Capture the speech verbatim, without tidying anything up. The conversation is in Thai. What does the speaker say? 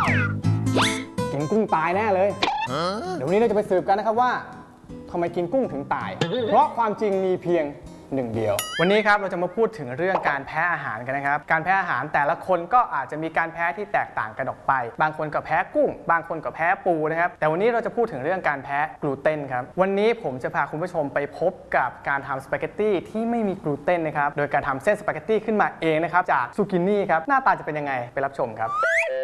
กินกุ้งตายแน่เลยเดี๋ยววันนี้เราจะไปสืบกันนะครับว่าทำไมกินกุ้งถึงตายเพราะความจริงมีเพียงหนึ่งเดียววันนี้ครับเราจะมาพูดถึงเรื่องการแพ้อาหารกันนะครับการแพ้อาหารแต่ละคนก็อาจจะมีการแพ้ที่แตกต่างกันออกไปบางคนก็แพ้กุ้งบางคนก็แพ้ปูนะครับแต่วันนี้เราจะพูดถึงเรื่องการแพ้กลูเตนครับวันนี้ผมจะพาคุณผู้ชมไปพบกับการทำสปาเกตตี้ที่ไม่มีกลูเตนนะครับโดยการทำเส้นสปาเกตตี้ขึ้นมาเองนะครับจากซูกินี่ครับหน้าตาจะเป็นยังไงไปรับชมครับ